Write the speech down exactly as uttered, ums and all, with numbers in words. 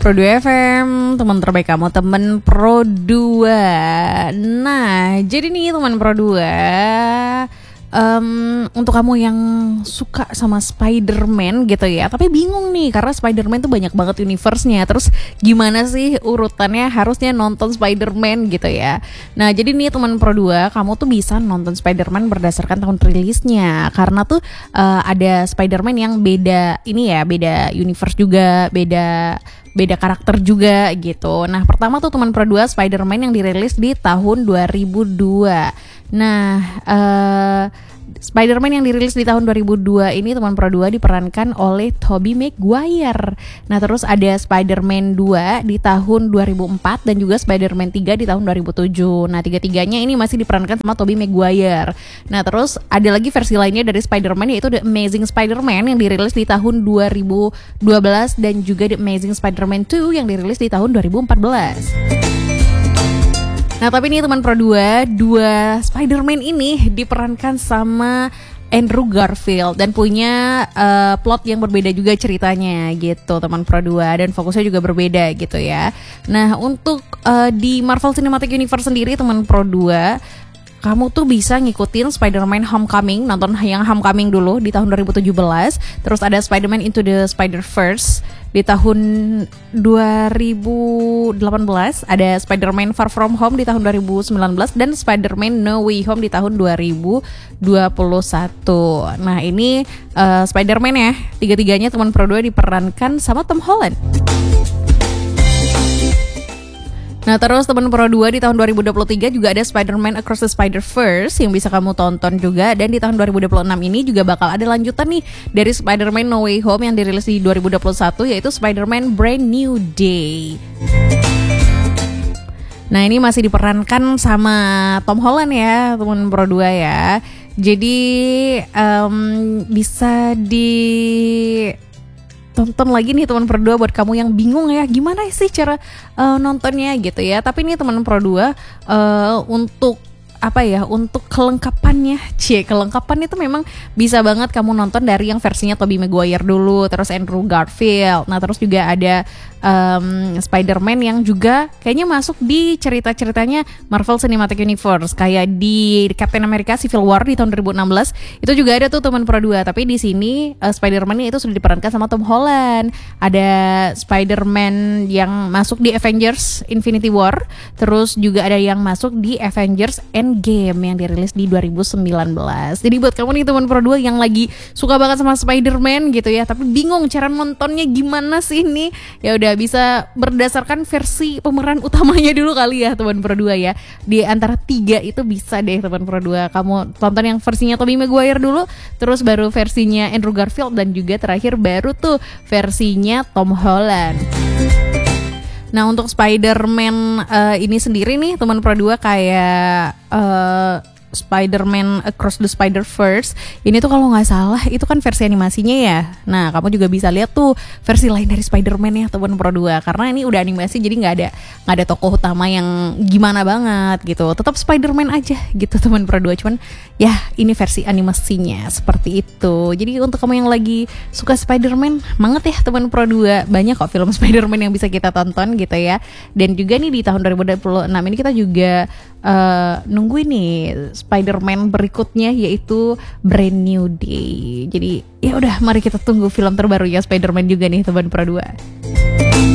Pro dua F M, teman terbaik kamu, teman Pro dua. Nah, jadi nih teman Pro dua, um, untuk kamu yang suka sama Spider-Man gitu ya, tapi bingung nih karena Spider-Man tuh banyak banget universe-nya. Terus gimana sih urutannya, harusnya nonton Spider-Man gitu ya. Nah, jadi nih teman Pro dua, kamu tuh bisa nonton Spider-Man berdasarkan tahun rilisnya. Karena tuh uh, ada Spider-Man yang beda ini ya, beda universe juga, beda beda karakter juga gitu. Nah, pertama tuh teman Pro dua, Spider-Man yang dirilis di tahun dua ribu dua. Nah, uh, Spider-Man yang dirilis di tahun dua ribu dua ini teman Pro dua diperankan oleh Tobey Maguire. Nah, terus ada Spider-Man dua di tahun dua ribu empat dan juga Spider-Man tiga di tahun dua ribu tujuh. Nah, tiga-tiganya ini masih diperankan sama Tobey Maguire. Nah, terus ada lagi versi lainnya dari Spider-Man, yaitu The Amazing Spider-Man yang dirilis di tahun dua ribu dua belas dan juga The Amazing Spider-Man dua yang dirilis di tahun dua ribu empat belas. Nah, tapi nih teman Pro dua, dua Spider-Man ini diperankan sama Andrew Garfield dan punya uh, plot yang berbeda juga ceritanya gitu teman Pro dua, dan fokusnya juga berbeda gitu ya. Nah, untuk uh, di Marvel Cinematic Universe sendiri teman Pro dua, kamu tuh bisa ngikutin Spider-Man Homecoming, nonton yang Homecoming dulu di tahun dua ribu tujuh belas. Terus ada Spider-Man Into the Spider-Verse di tahun dua ribu delapan belas. Ada Spider-Man Far From Home di tahun dua ribu sembilan belas. Dan Spider-Man No Way Home di tahun dua ribu dua puluh satu. Nah, ini uh, Spider-Man ya, tiga-tiganya teman Pro dua diperankan sama Tom Holland. Nah, terus teman Pro dua di tahun dua ribu dua puluh tiga juga ada Spider-Man Across the Spider-Verse yang bisa kamu tonton juga. Dan di tahun dua ribu dua puluh enam ini juga bakal ada lanjutan nih dari Spider-Man No Way Home yang dirilis di dua ribu dua puluh satu, yaitu Spider-Man Brand New Day. Nah, ini masih diperankan sama Tom Holland ya teman Pro dua ya. Jadi um, bisa di tonton lagi nih teman Pro dua buat kamu yang bingung ya gimana sih cara uh, nontonnya gitu ya. Tapi nih teman Pro dua, uh, untuk apa ya, untuk kelengkapannya, cie kelengkapan itu memang bisa banget kamu nonton dari yang versinya Tobey Maguire dulu, terus Andrew Garfield. Nah, terus juga ada um, Spider-Man yang juga kayaknya masuk di cerita-ceritanya Marvel Cinematic Universe, kayak di Captain America Civil War di tahun dua ribu enam belas. Itu juga ada tuh teman Pro dua, tapi di sini uh, Spider-Man-nya itu sudah diperankan sama Tom Holland. Ada Spider-Man yang masuk di Avengers Infinity War, terus juga ada yang masuk di Avengers Endgame yang dirilis di dua ribu sembilan belas. Jadi buat kamu nih teman Pro dua yang lagi suka banget sama Spider-Man gitu ya, tapi bingung cara nontonnya gimana sih nih, ya udah bisa berdasarkan versi pemeran utamanya dulu kali ya teman Pro dua ya. Di antara tiga itu bisa deh teman Pro dua kamu tonton yang versinya Tobey Maguire dulu, terus baru versinya Andrew Garfield, dan juga terakhir baru tuh versinya Tom Holland. Nah, untuk Spider-Man uh, ini sendiri nih teman Pro dua, kayak uh, Spider-Man Across the Spider-Verse ini tuh kalau nggak salah itu kan versi animasinya ya. Nah, kamu juga bisa lihat tuh versi lain dari Spider-Man ya teman Pro dua, karena ini udah animasi, jadi nggak ada nggak ada tokoh utama yang gimana banget gitu. Tetap Spider-Man aja gitu teman Pro dua, cuman ya ini versi animasinya seperti itu. Jadi untuk kamu yang lagi suka Spider-Man, banget ya teman Pro dua, banyak kok film Spider-Man yang bisa kita tonton gitu ya. Dan juga nih di tahun dua ribu dua puluh enam ini kita juga uh, nungguin nih Spider-Man berikutnya, yaitu Brand New Day. Jadi ya udah, mari kita tunggu film terbarunya Spider-Man juga nih teman Pro dua.